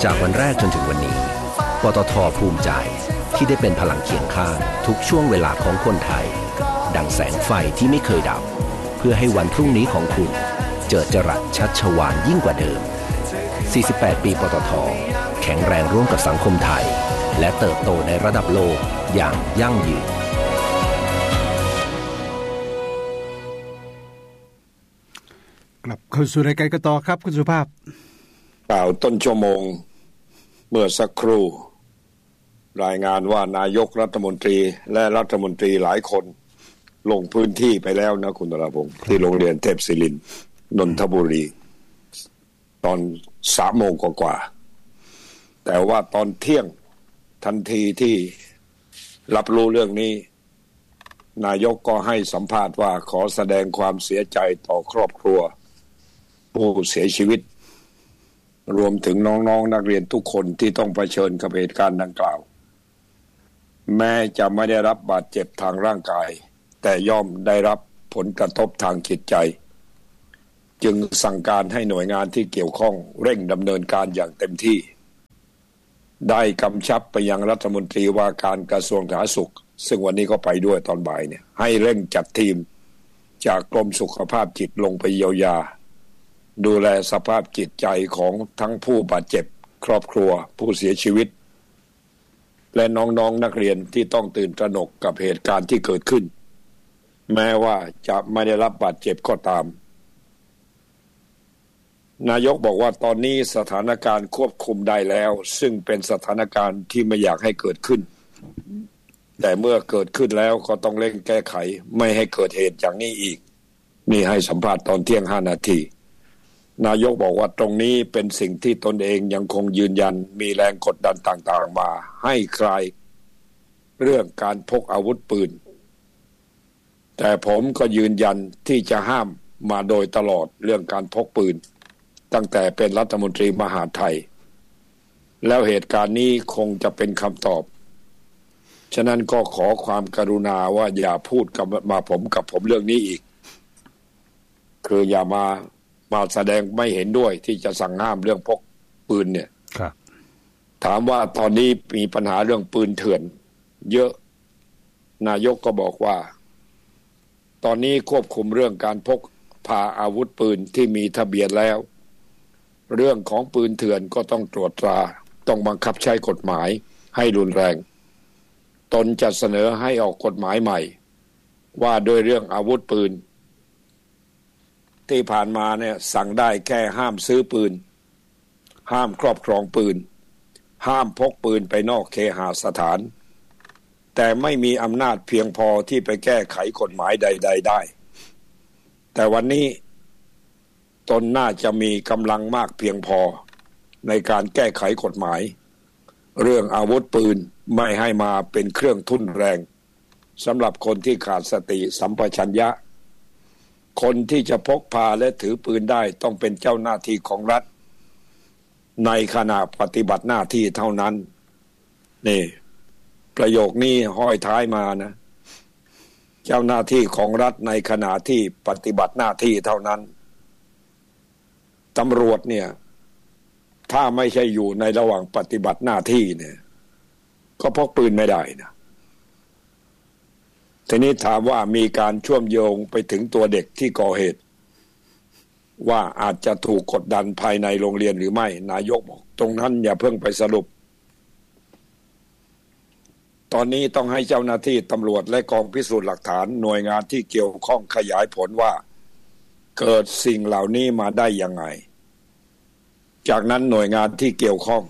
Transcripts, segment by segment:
จากวันแรกจนถึงวันนี้ปตท.ภูมิใจที่ได้เป็นพลังเคียงข้างทุกช่วงเวลาของคนไทยดังแสงไฟที่ไม่เคยดับเพื่อให้วันพรุ่งนี้ของคุณเจิดจรัสชัชวาลยิ่งกว่าเดิม48 ปีปตท.แข็งแรงร่วมกับสังคมไทยและเติบโตในระดับโลกอย่างยั่งยืนกลับเข้าสู่รายการกันต่อครับคุณสุภาพข่าวต้นชั่วโมงเมื่อสักครู่รายงานว่านายกรัฐมนตรีและรัฐมนตรีหลายคนลงพื้นที่ไปแล้วนะคุณตราพงศ์ที่โรงเรียนเทพศิรินทร์นนทบุรีตอน 3 โมงกว่าแต่ว่าตอนเที่ยงทันทีที่รับรู้เรื่องนี้นายกก็ให้สัมภาษณ์ว่าขอแสดงความเสียใจต่อครอบครัวผู้เสียชีวิตรวมถึงน้องๆนักเรียนทุกคนที่ต้องเผชิญกับเหตุการณ์ดังกล่าวแม้จะไม่ได้รับบาดเจ็บทางร่างกายแต่ย่อมได้รับผลกระทบทางจิตใจจึงสั่งการให้หน่วยงานที่เกี่ยวข้องเร่งดำเนินการอย่างเต็มที่ได้กำชับไปยังรัฐมนตรีว่าการกระทรวงสาธารณสุขซึ่งวันนี้ก็ไปด้วยตอนบ่ายเนี่ยให้เร่งจัดทีมจากกรมสุขภาพจิตลงไปเยียวยาดูแลสภาพจิตใจของทั้งผู้บาดเจ็บครอบครัวผู้เสียชีวิตและน้องๆนักเรียนที่ต้องตื่นตระหนกกับเหตุการณ์ที่เกิดขึ้นแม้ว่าจะไม่ได้รับบาดเจ็บก็ตามนายกบอกว่าตอนนี้สถานการณ์ควบคุมได้แล้วซึ่งเป็นสถานการณ์ที่ไม่อยากให้เกิดขึ้นแต่เมื่อเกิดขึ้นแล้วก็ต้องเร่งแก้ไขไม่ให้เกิดเหตุอย่างนี้อีกนี่ให้สัมภาษณ์ตอนเที่ยง5 นาทีนายกบอกว่าตรงนี้เป็นสิ่งที่ตนเองยังคงยืนยันมีแรงกดดันต่างๆมาให้คลายเรื่องการพกอาวุธปืนแต่ผมก็ยืนยันที่จะห้ามมาโดยตลอดเรื่องการพกปืนตั้งแต่เป็นรัฐมนตรีมหาดไทยแล้วเหตุการณ์นี้คงจะเป็นคำตอบฉะนั้นก็ขอความกรุณาว่าอย่าพูดกับผมเรื่องนี้อีกคืออย่ามาแสดงไม่เห็นด้วยที่จะสั่งห้ามเรื่องพกปืนเนี่ยครับถามว่าตอนนี้มีปัญหาเรื่องปืนเถื่อนเยอะนายกก็บอกว่าตอนนี้ควบคุมเรื่องการพกพาอาวุธปืนที่มีทะเบียนแล้วเรื่องของปืนเถื่อนก็ต้องตรวจตราต้องบังคับใช้กฎหมายให้รุนแรงตนจะเสนอให้ออกกฎหมายใหม่ว่าโดยเรื่องอาวุธปืนที่ผ่านมาเนี่ยสั่งได้แค่ห้ามซื้อปืนห้ามครอบครองปืนห้ามพกปืนไปนอกเคหสถานแต่ไม่มีอำนาจเพียงพอที่ไปแก้ไขกฎหมายใดๆได้แต่วันนี้ตนน่าจะมีกำลังมากเพียงพอในการแก้ไขกฎหมายเรื่องอาวุธปืนไม่ให้มาเป็นเครื่องทุ่นแรงสำหรับคนที่ขาดสติสัมปชัญญะคนที่จะพกพาและถือปืนได้ต้องเป็นเจ้าหน้าที่ของรัฐในขณะปฏิบัติหน้าที่เท่านั้นนี่ประโยคนี้ห้อยท้ายมานะเจ้าหน้าที่ของรัฐในขณะที่ปฏิบัติหน้าที่เท่านั้นตำรวจเนี่ยถ้าไม่ใช่อยู่ในระหว่างปฏิบัติหน้าที่เนี่ยก็พกปืนไม่ได้นะทีนี้ถามว่ามีการเชื่อมโยงไปถึงตัวเด็กที่ก่อเหตุว่าอาจจะถูกกดดันภายในโรงเรียนหรือไม่นายกบอกตรงนั้นอย่าเพิ่งไปสรุปตอนนี้ต้องให้เจ้าหน้าที่ตำรวจและกองพิสูจน์หลักฐานหน่วยงานที่เกี่ยวข้องขยายผลว่าเกิดสิ่งเหล่านี้มาได้ยังไงจากนั้นหน่วยงานที่เกี่ยวข้อง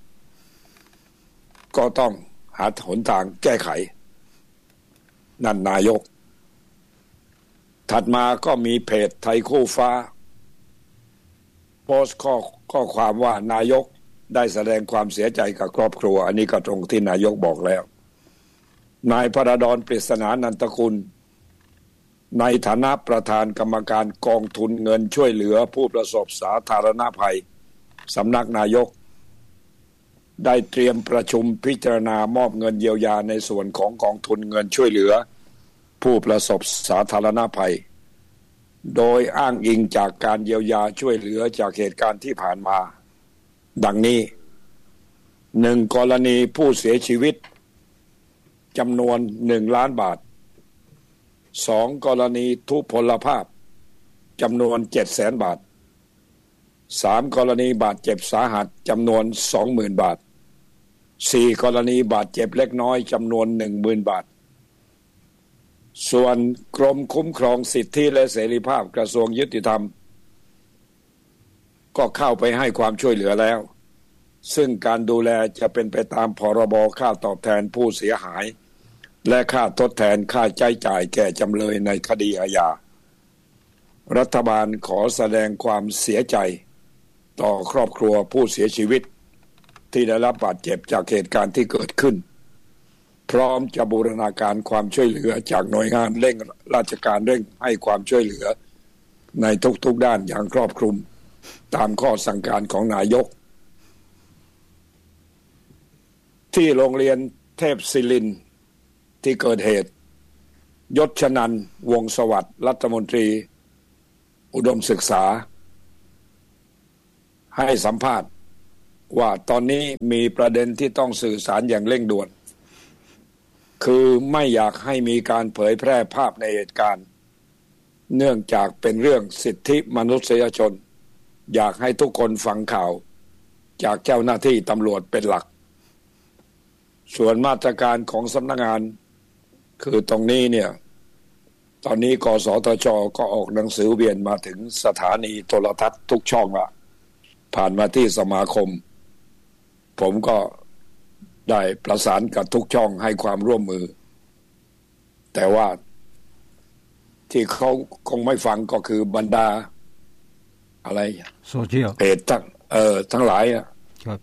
ก็ต้องหาหนทางแก้ไขนั่นนายกถัดมาก็มีเพจไทยคู่ฟ้าโพสต์ข้อความว่านายกได้แสดงความเสียใจกับครอบครัวอันนี้ก็ตรงที่นายกบอกแล้วนายพระดอนปริศนานันตกุลในฐานะประธานกรรมการกองทุนเงินช่วยเหลือผู้ประสบสาธารณภัยสำนักนายกได้เตรียมประชุมพิจารณามอบเงินเยียวยาในส่วนของกองทุนเงินช่วยเหลือผู้ประสบสาธารณภัยโดยอ้างอิงจากการเยียวยาช่วยเหลือจากเหตุการณ์ที่ผ่านมาดังนี้ 1 กรณีผู้เสียชีวิตจำนวน1 ล้านบาท2 กรณีทุพพลภาพจำนวน700,000 บาท3 กรณีบาดเจ็บสาหัสจำนวน 20,000 บาท4 กรณีบาดเจ็บเล็กน้อยจำนวน 10,000 บาทส่วนกรมคุ้มครองสิทธิและเสรีภาพกระทรวงยุติธรรมก็เข้าไปให้ความช่วยเหลือแล้วซึ่งการดูแลจะเป็นไปตามพรบค่าตอบแทนผู้เสียหายและค่าทดแทนค่าใช้จ่ายแก่จำเลยในคดีอาญารัฐบาลขอแสดงความเสียใจต่อครอบครัวผู้เสียชีวิตที่ได้รับบาดเจ็บจากเหตุการณ์ที่เกิดขึ้นพร้อมจะบูรณาการความช่วยเหลือจากหน่วยงานเร่งราชการเร่งให้ความช่วยเหลือในทุกๆด้านอย่างครอบคลุมตามข้อสั่งการของนายกที่โรงเรียนเทพศิรินทร์ที่เกิดเหตุยศชนันท์วงศ์สวัสดิ์รัฐมนตรีอุดมศึกษาให้สัมภาษณ์ว่าตอนนี้มีประเด็นที่ต้องสื่อสารอย่างเร่งด่วนคือไม่อยากให้มีการเผยแพร่ภาพในเหตุการณ์เนื่องจากเป็นเรื่องสิทธิมนุษยชนอยากให้ทุกคนฟังข่าวจากเจ้าหน้าที่ตำรวจเป็นหลักส่วนมาตรการของสำนักงานคือตรงนี้เนี่ยตอนนี้กสทช.ก็ออกหนังสือเวียนมาถึงสถานีโทรทัศน์ทุกช่องละผ่านมาที่สมาคมผมก็ได้ประสานกับทุกช่องให้ความร่วมมือแต่ว่าที่เขาคงไม่ฟังก็คือบรรดาอะไรโซเชียลเพจทั้งหลายครับ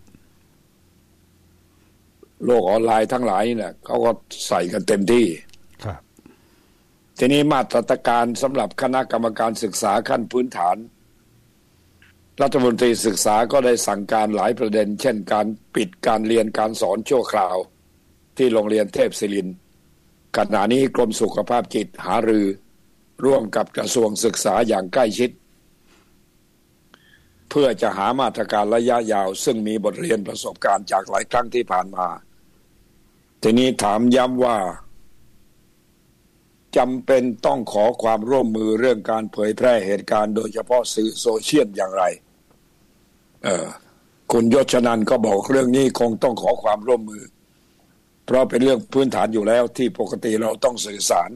โลกออนไลน์ทั้งหลายนี่แหละเขาก็ใส่กันเต็มที่ครับทีนี้มาตรการสำหรับคณะกรรมการศึกษาขั้นพื้นฐานรัฐมนตรีศึกษาก็ได้สั่งการหลายประเด็นเช่นการปิดการเรียนการสอนชั่วคราวที่โรงเรียนเทพศิรินทร์ขณะนี้กรมสุขภาพจิตหารือร่วมกับกระทรวงศึกษาอย่างใกล้ชิดเพื่อจะหามาตรการระยะยาวซึ่งมีบทเรียนประสบการณ์จากหลายครั้งที่ผ่านมาทีนี้ถามย้ำว่าจำเป็นต้องขอความร่วมมือเรื่องการเผยแพร่เหตุการณ์โดยเฉพาะสื่อโซเชียลอย่างไรคุณยศชนันท์ก็บอกเรื่องนี้คงต้องขอความร่วมมือเพราะเป็นเรื่องพื้นฐานอยู่แล้วที่ปกติเราต้องสื่อสาร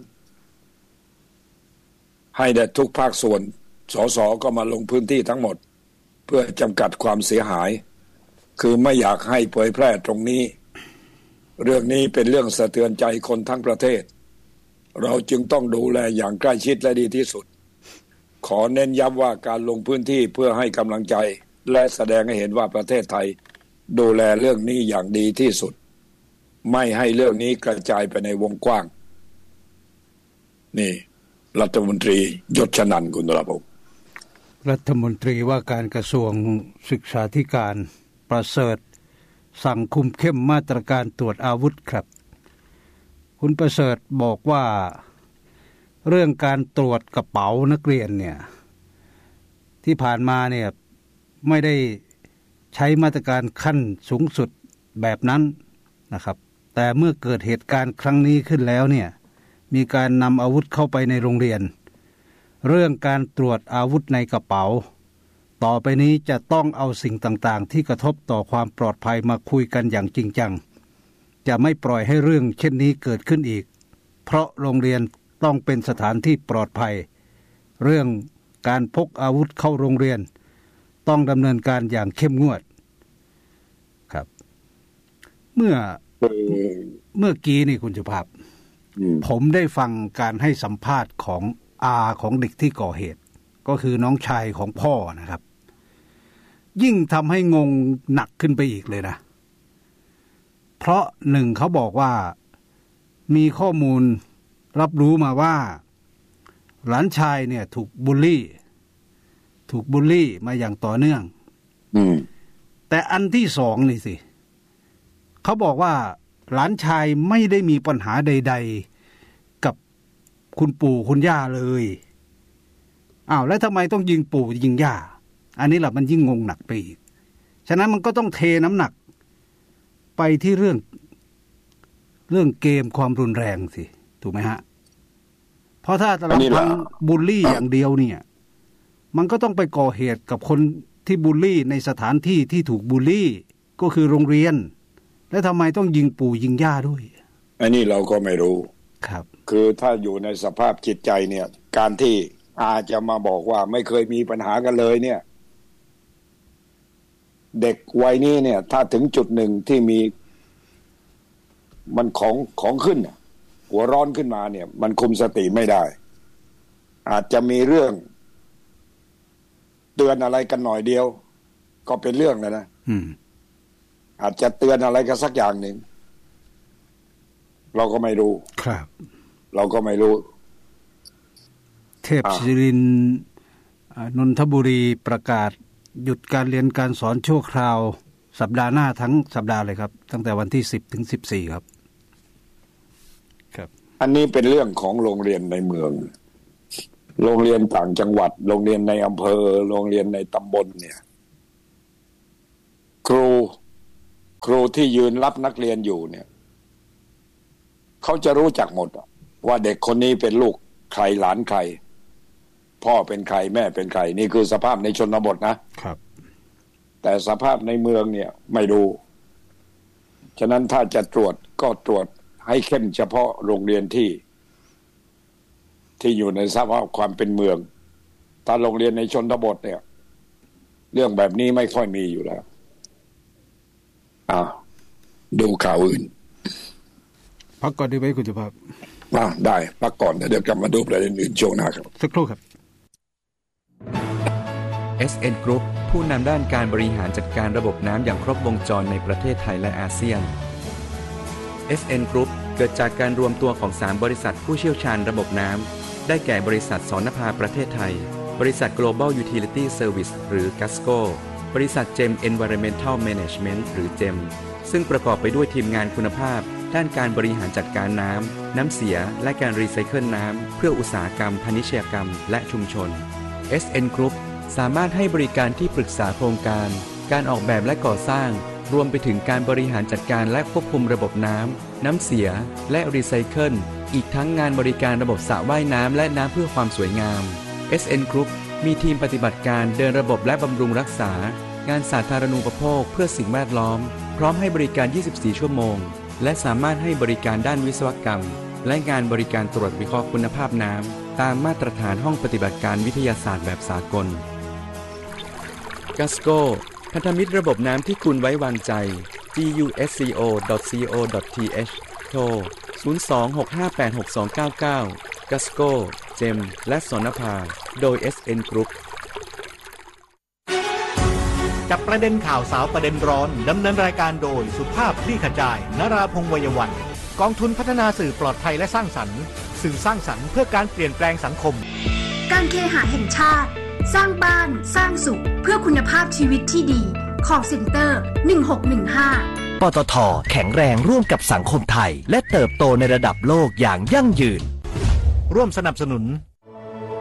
ให้ได้ทุกภาคส่วนสสก็มาลงพื้นที่ทั้งหมดเพื่อจำกัดความเสียหายคือไม่อยากให้เผยแพร่ตรงนี้เรื่องนี้เป็นเรื่องสะเทือนใจคนทั้งประเทศเราจึงต้องดูแลอย่างใกล้ชิดและดีที่สุดขอเน้นย้ำว่าการลงพื้นที่เพื่อให้กำลังใจและแสดงให้เห็นว่าประเทศไทยดูแลเรื่องนี้อย่างดีที่สุดไม่ให้เรื่องนี้กระจายไปในวงกว้างนี่รัฐมนตรียศชนันท์คุณตระพงศ์รัฐมนตรีว่าการกระทรวงศึกษาธิการประเสริฐสั่งคุมเข้มมาตรการตรวจอาวุธครับคุณประเสริฐบอกว่าเรื่องการตรวจกระเป๋านักเรียนเนี่ยที่ผ่านมาเนี่ยไม่ได้ใช้มาตรการขั้นสูงสุดแบบนั้นนะครับแต่เมื่อเกิดเหตุการณ์ครั้งนี้ขึ้นแล้วเนี่ยมีการนำอาวุธเข้าไปในโรงเรียนเรื่องการตรวจอาวุธในกระเป๋าต่อไปนี้จะต้องเอาสิ่งต่างๆที่กระทบต่อความปลอดภัยมาคุยกันอย่างจริงจังจะไม่ปล่อยให้เรื่องเช่นนี้เกิดขึ้นอีกเพราะโรงเรียนต้องเป็นสถานที่ปลอดภัยเรื่องการพกอาวุธเข้าโรงเรียนต้องดำเนินการอย่างเข้มงวดครับเมื่อกี้นี่คุณสุภาพผมได้ฟังการให้สัมภาษณ์ของอาของเด็กที่ก่อเหตุก็คือน้องชายของพ่อนะครับยิ่งทำให้งงหนักขึ้นไปอีกเลยนะเพราะหนึ่งเขาบอกว่ามีข้อมูลรับรู้มาว่าหลานชายเนี่ยถูกบูลลี่มาอย่างต่อเนื่องแต่อันที่สองนี่สิเขาบอกว่าหลานชายไม่ได้มีปัญหาใดๆกับคุณปู่คุณย่าเลยแล้วทำไมต้องยิงปู่ยิงย่าอันนี้แหละมันยิ่งงงหนักไปอีกฉะนั้นมันก็ต้องเทน้ำหนักไปที่เรื่องเกมความรุนแรงสิถูกไหมฮะเพราะถ้าลำพังบูลลี่อย่างเดียวเนี่ยมันก็ต้องไปก่อเหตุกับคนที่บูลลี่ในสถานที่ที่ถูกบูลลี่ก็คือโรงเรียนและทำไมต้องยิงปู่ยิงย่าด้วยอันนี้เราก็ไม่รู้ครับคือถ้าอยู่ในสภาพจิตใจเนี่ยการที่อาจะมาบอกว่าไม่เคยมีปัญหากันเลยเนี่ยเด็กวัยนี้เนี่ยถ้าถึงจุดหนึ่งที่มีมันของขึ้นหัวร้อนขึ้นมาเนี่ยมันคุมสติไม่ได้อาจจะมีเรื่องเตือนอะไรกันหน่อยเดียวก็เป็นเรื่องแล้วนะอาจจะเตือนอะไรกันสักอย่างหนึ่งเราก็ไม่รู้ครับเราก็ไม่รู้เทพศิรินทร์นนทบุรีประกาศหยุดการเรียนการสอนชั่วคราวสัปดาห์หน้าทั้งสัปดาห์เลยครับตั้งแต่วันที่10ถึง14ครับอันนี้เป็นเรื่องของโรงเรียนในเมืองโรงเรียนต่างจังหวัดโรงเรียนในอำเภอโรงเรียนในตำบลเนี่ยครูที่ยืนรับนักเรียนอยู่เนี่ยเขาจะรู้จักหมดว่าเด็กคนนี้เป็นลูกใครหลานใครพ่อเป็นใครแม่เป็นใครนี่คือสภาพในชนบทนะครับแต่สภาพในเมืองเนี่ยไม่ดูฉะนั้นถ้าจะตรวจก็ตรวจให้เข้มเฉพาะโรงเรียนที่อยู่ในสภาพความเป็นเมืองถ้าโรงเรียนในชนบทเนี่ยเรื่องแบบนี้ไม่ค่อยมีอยู่แล้วดูข่าวอื่นพักก่อนดีไหมคุณสุภาพได้พักก่อนเดี๋ยวกลับมาดูประเด็นอื่นช่วงหน้าครับสักครู่ครับ SN Group ผู้นำด้านการบริหารจัดการระบบน้ำอย่างครบวงจรในประเทศไทยและอาเซียน SN Group เกิดจากการรวมตัวของ3บริษัทผู้เชี่ยวชาญระบบน้ำได้แก่บริษัทสรณภาประเทศไทยบริษัท Global Utility Service หรือ GASCO บริษัท GEM Environmental Management หรือ GEM ซึ่งประกอบไปด้วยทีมงานคุณภาพด้านการบริหารจัดการน้ำเสียและการรีไซเคิลน้ำเพื่ออุตสาหกรรมพาณิชยกรรมและชุมชน SN Group สามารถให้บริการที่ปรึกษาโครงการออกแบบและก่อสร้างรวมไปถึงการบริหารจัดการและควบคุมระบบน้ำเสียและรีไซเคิลอีกทั้งงานบริการระบบสระว่ายน้ำและน้ำเพื่อความสวยงาม SN Group มีทีมปฏิบัติการเดินระบบและบำรุงรักษางานสาธารณูปโภคเพื่อสิ่งแวดล้อมพร้อมให้บริการ 24 ชั่วโมงและสามารถให้บริการด้านวิศวกรรมและงานบริการตรวจวิเคราะห์คุณภาพน้ำตามมาตรฐานห้องปฏิบัติการวิทยาศาสตร์แบบสากล GASCO พันธมิตรระบบน้ำที่คุณไว้วางใจ gusco.co.th โทร 02-658-6299 GASCO GEM และสรณภาโดย SN Group จับประเด็นข่าวสาวประเด็นร้อนดำเนินรายการโดยสุภาพคลี่ขจายนราพงษ์ วัยวันกองทุนพัฒนาสื่อปลอดภัยและสร้างสรรค์สื่อสร้างสรรค์เพื่อการเปลี่ยนแปลงสังคมการเคหะแห่งชาติสร้างบ้านสร้างสุขเพื่อคุณภาพชีวิตที่ดีcall center 1615 ปตท.แข็งแรงร่วมกับสังคมไทยและเติบโตในระดับโลกอย่างยั่งยืนร่วมสนับสนุน